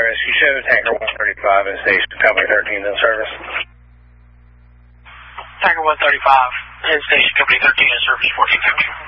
Rescue Show, Tanker 135 and Station Company 13 in service. Tanker 135 and Station Company 13 in service, 1450.